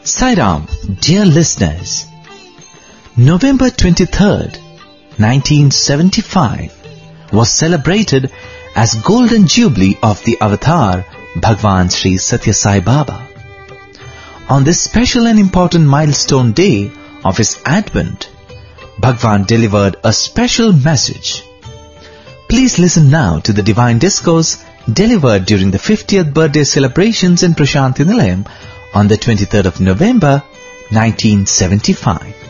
Sai Ram, dear listeners, November 23rd, 1975 was celebrated as Golden Jubilee of the Avatar Bhagwan Sri Satya Sai Baba. On this special and important milestone day of his advent, Bhagwan delivered a special message. Please listen now to the divine discourse delivered during the 50th birthday celebrations in Prashanthi Nilayam on the 23rd of November, 1975.